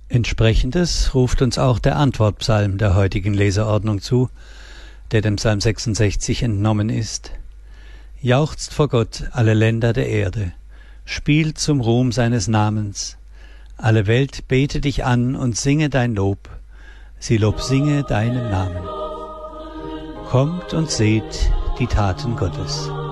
Entsprechendes ruft uns auch der Antwortpsalm der heutigen Leseordnung zu, der dem Psalm 66 entnommen ist. Jauchzt vor Gott alle Länder der Erde, spielt zum Ruhm seines Namens. Alle Welt bete dich an und singe dein Lob, sie lobsinge deinen Namen. Kommt und seht die Taten Gottes.